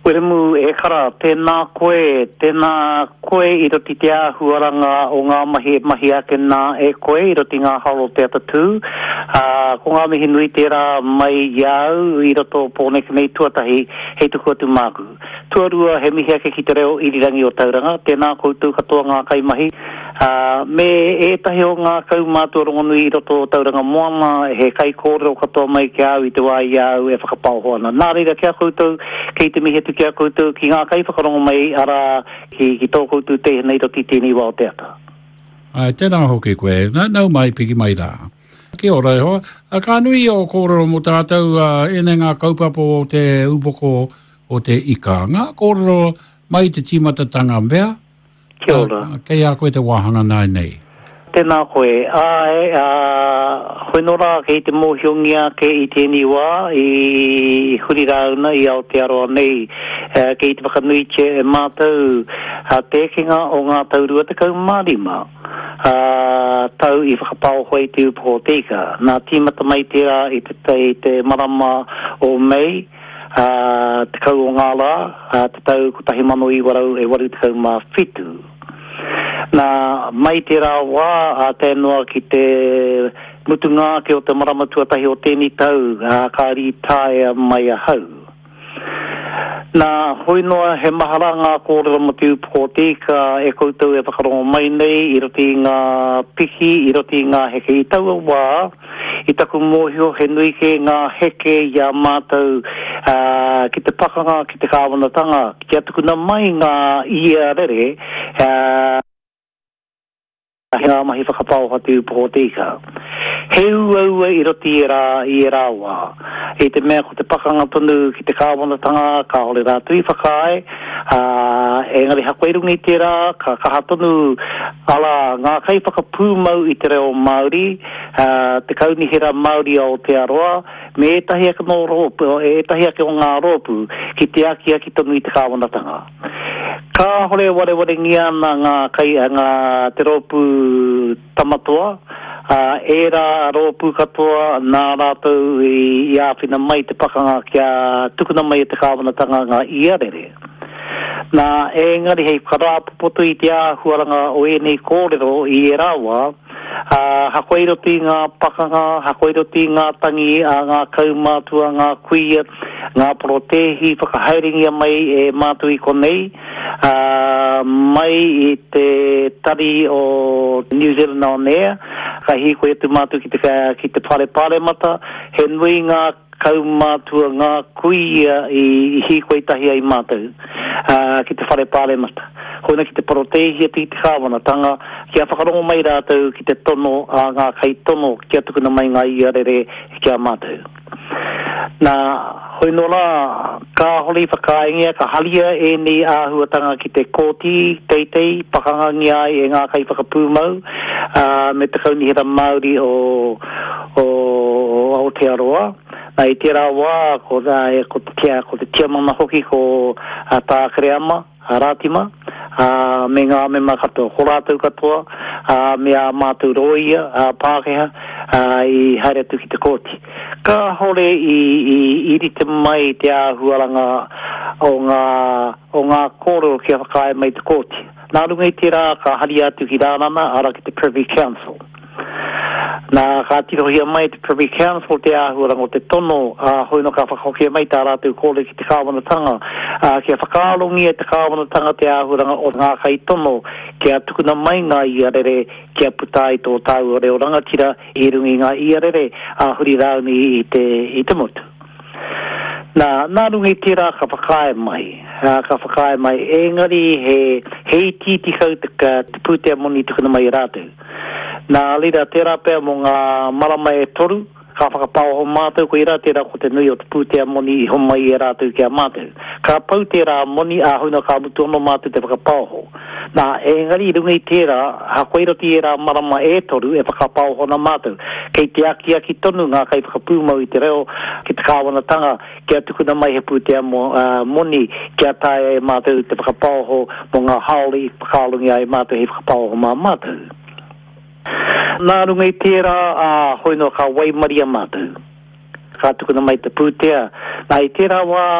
Weremu e kara, tēnā koe I roti te āhuaranga o ngā mahi ake nā e koe I roti ngā halo te atatū. Ko ngā mihi nui tērā mai iau I roto pōneke nei tuatahi hei tuku atu māku. Tuarua he mihi ake ki te reo irirangi o tauranga, tēnā koutou katoa ngā kaimahi. Me e tahi o ngā kaumātua rongonui I roto tauranga moana, he kai kōrero katoa mai ki au I te wā iau e whakapau hoana. Nā reira kia koutou, kei te mihi atu kia koutou, ki ngā kai whakarongo mai ara ki tō koutou te nei roti tēnei wā o te ata. Tēnā hoki koe, nau mai piki mai rā. Kia ora e hoa, ka nui o kōrero mo tātou ene ngā kaupapo o te upoko o te ika. Ngā kōrero mai te tīmatatanga mea? Kia ora. Kei a koe te wāhanga nei. Tēnā koe, hoi nora kei te mōhiongia kei I tēnei wā I huri rauna I Aotearoa nei kei te whakanui te mātou tēkinga o ngā taurua te kaumārima tau I whakapau hoi te upoko teika nā tīmata mai tērā I te marama o mei te kau o ngāla te tau kutahi mano I warau e waru te kau mā whitu Nā mai te rā wā tēnua ki te mutunga ke o te marama tuatahi o tēnei tau ka ri tāia mai a hau. Nā hoi noa he mahara ngā kōrero mo te upoko tika e koutou e whakarongo mai nei I roti ngā piki, I roti ngā heke I taua wā I taku mōhio he nui ke ngā heke I a mātou ki te pakanga, ki te kāwanatanga kia tukuna mai ngā ia rere ngā mahi whakapau hatu upoko tika. He ua I roti I rā wā. E te mea ko te pakanga tonu ki te kāwanatanga, ka hole rātu I whakae, engari hakoirungi tērā, ka kaha tonu ala ngā kai whakapū mau I te reo Māori, te kaunihira Māori o Aotearoa, me e tahi ake no rōpu, e tahi ake o ngā rōpu, ki te aki tonu I te kāwanatanga. Ka hore ware ngia ngā kai ngā te rōpu tamatoa, era rōpu katoa nā rātou I āwhina mai te pakanga kia tukuna mai te kāwanatanga ngā iarere. Nā engari hei karāpopoto I te āhuaranga o enei kōrero I e rāua, hakoiroti ngā pakanga, hakoiroti ngā tangi, ngā kaumātua, ngā kuia, ngā porotehi, whakahauringia mai e mātu I konei, mai I te tari o New Zealand on Air, ka hiko tu mātu ki te pare mata, he nui ngā kaumātua ngā kuia I hiko I tahi ai mātou, ki te pare mata. Hoina ki te porotehi te kāwanatanga, kia whakarongo mai rātou ki te tono, ngā kai tono, kia tukuna mai ngā iarere kia mātou. Nā, hoi nora, ka holi whakaingia, ka halia e ni āhuatanga ki te kōti, teitei, pakangangi ai e ngā kai whakapū mau, me te kaunihira Māori o Aotearoa. Nā I tērā wā, ko te tiamana hoki ko Tākereama, Rātima, me ngā mema katoa, ko rātou katoa, me a mātou roia, Pākehā, I haere atu ki te kōti. Ka hore I rite mai te āhuaranga o ngā kōrero kia whakae mai te kōti. Nā runga I tērā ka hari atu ki rānana ara ki te Privy Council. Nā ka tirohia mai te Privy Council te āhuaranga o te tono, hoi no ka whakahokia mai tā rātou kōre ki te kāwanatanga, kia whakaalongi te kāwanatanga te āhuaranga o ngā kai tono, kia tukuna mai ngā iarere, kia putai tō tāu o reo rangatira, I rungi ngā iarere, huri rauni I te motu. Nā rungi tērā ka whakae mai, engari hei tītikau te pūtea moni tukuna mai rātou. Nā lira tērā pēr mo ngā marama e toru, ka whakapau ho mātou, ko I rā tērā ko te nui o te pūtea moni I homai e rātou kia mātou. Ka pau tērā moni hoina ka mutu ono mātou te whakapau ho. Nā engari rungi tērā, hakoiroti e rā marama e toru e whakapau ho na mātou. Kei te aki tonu ngā kai whakapū mau I te reo, ki te kāwanatanga, kia tukuna mai he pūtea moni, kia tae e mātou te whakapau ho, mo ngā haoli whakalungi ai mātou he whakapau ho mā mātou. Nā runga I tērā, hoi no ka waimaria mātou. Ka tukuna mai te pūtea. Nā I tērā wā,